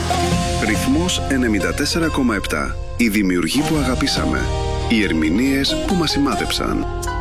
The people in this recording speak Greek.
Ρυθμός 94,7. Οι δημιουργοί που αγαπήσαμε. Οι ερμηνείες που μας σημάδεψαν.